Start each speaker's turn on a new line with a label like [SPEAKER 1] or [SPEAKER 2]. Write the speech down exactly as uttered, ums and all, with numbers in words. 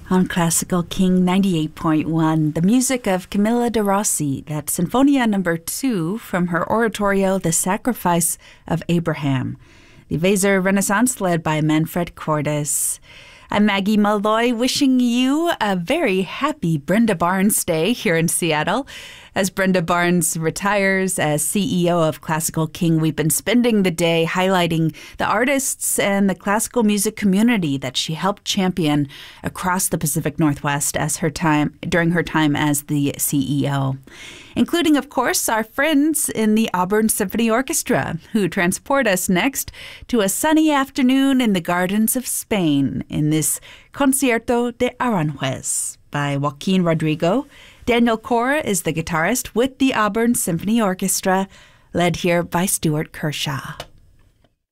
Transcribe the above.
[SPEAKER 1] On Classical King ninety-eight point one, the music of Camilla de Rossi, that Sinfonia number two from her oratorio The Sacrifice of Abraham. The Weser Renaissance led by Manfred Cordes. I'm Maggie Malloy, wishing you a very happy Brenda Barnes Day here in Seattle. As Brenda Barnes retires as C E O of Classical King, we've been spending the day highlighting the artists and the classical music community that she helped champion across the Pacific Northwest as her time during her time as the C E O, including, of course, our friends in the Auburn Symphony Orchestra, who transport us next to a sunny afternoon in the gardens of Spain in this Concierto de Aranjuez by Joaquin Rodrigo. Daniel Cora is the guitarist with the Auburn Symphony Orchestra, led here by Stuart Kershaw.